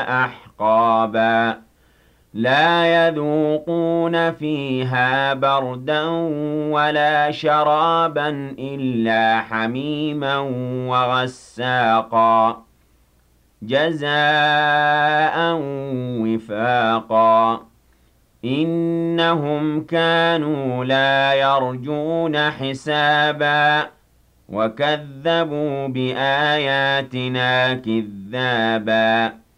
أحقابا لا يذوقون فيها بردا ولا شرابا إلا حميما وغساقا جزاء وفاقا إنهم كانوا لا يرجون حسابا وكذبوا بآياتنا كذابا